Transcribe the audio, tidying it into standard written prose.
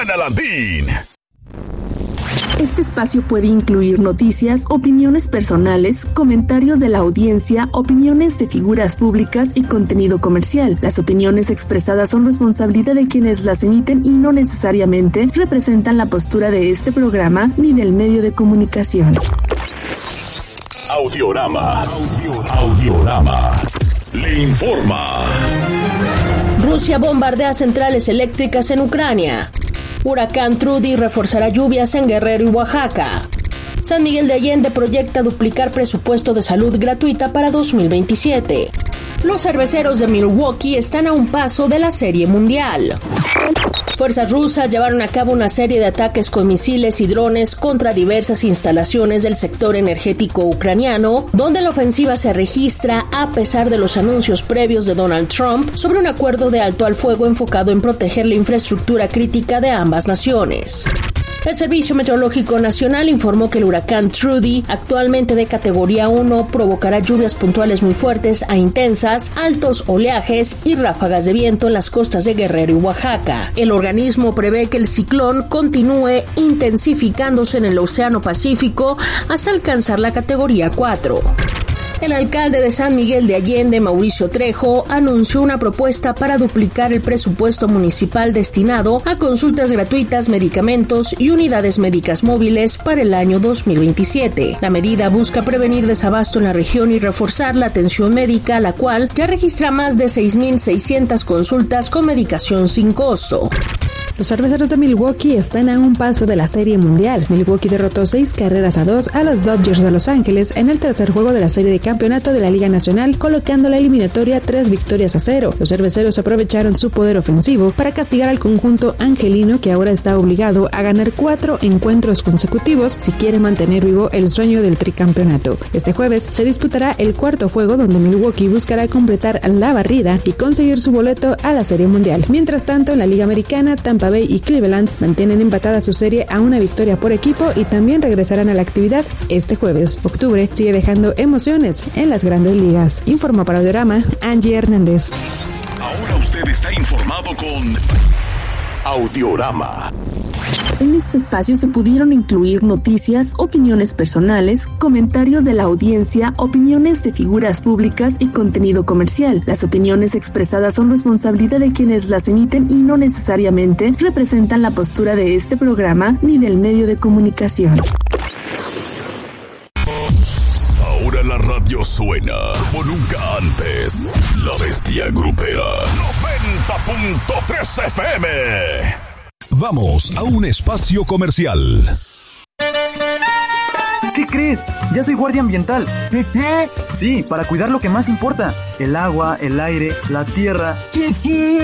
Gana Landín. Este espacio puede incluir noticias, opiniones personales, comentarios de la audiencia, opiniones de figuras públicas y contenido comercial. Las opiniones expresadas son responsabilidad de quienes las emiten y no necesariamente representan la postura de este programa ni del medio de comunicación. Audiorama. Le informa. Rusia bombardea centrales eléctricas en Ucrania. Huracán Trudy reforzará lluvias en Guerrero y Oaxaca. San Miguel de Allende proyecta duplicar presupuesto de salud gratuita para 2027. Los cerveceros de Milwaukee están a un paso de la Serie Mundial. Fuerzas rusas llevaron a cabo una serie de ataques con misiles y drones contra diversas instalaciones del sector energético ucraniano, donde la ofensiva se registra a pesar de los anuncios previos de Donald Trump sobre un acuerdo de alto al fuego enfocado en proteger la infraestructura crítica de ambas naciones. El Servicio Meteorológico Nacional informó que el huracán Trudy, actualmente de categoría 1, provocará lluvias puntuales muy fuertes a intensas, altos oleajes y ráfagas de viento en las costas de Guerrero y Oaxaca. El organismo prevé que el ciclón continúe intensificándose en el Océano Pacífico hasta alcanzar la categoría 4. El alcalde de San Miguel de Allende, Mauricio Trejo, anunció una propuesta para duplicar el presupuesto municipal destinado a consultas gratuitas, medicamentos y unidades médicas móviles para el año 2027. La medida busca prevenir desabasto en la región y reforzar la atención médica, la cual ya registra más de 6,600 consultas con medicación sin costo. Los cerveceros de Milwaukee están a un paso de la Serie Mundial. Milwaukee derrotó 6-2 a los Dodgers de Los Ángeles en el tercer juego de la serie de campeonato de la Liga Nacional, colocando la eliminatoria 3-0. Los cerveceros aprovecharon su poder ofensivo para castigar al conjunto angelino, que ahora está obligado a ganar 4 encuentros consecutivos si quiere mantener vivo el sueño del tricampeonato. Este jueves se disputará el cuarto juego, donde Milwaukee buscará completar la barrida y conseguir su boleto a la Serie Mundial. Mientras tanto, en la Liga Americana, Tampa Bay y Cleveland mantienen empatada su serie a una victoria por equipo y también regresarán a la actividad este jueves. Octubre sigue dejando emociones en las grandes ligas. Informa para Audiorama, Angie Hernández. Ahora usted está informado con Audiorama. En este espacio se pudieron incluir noticias, opiniones personales, comentarios de la audiencia, opiniones de figuras públicas y contenido comercial. Las opiniones expresadas son responsabilidad de quienes las emiten y no necesariamente representan la postura de este programa ni del medio de comunicación. Ahora la radio suena como nunca antes. La Bestia Grupera 90.3 FM. Vamos a un espacio comercial. ¿Qué crees? Ya soy guardia ambiental. Sí, para cuidar lo que más importa: el agua, el aire, la tierra.